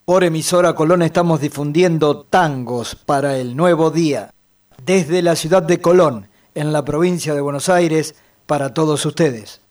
Por Emisora Colón estamos difundiendo tangos para el nuevo día. Desde la ciudad de Colón, en la provincia de Buenos Aires, para todos ustedes.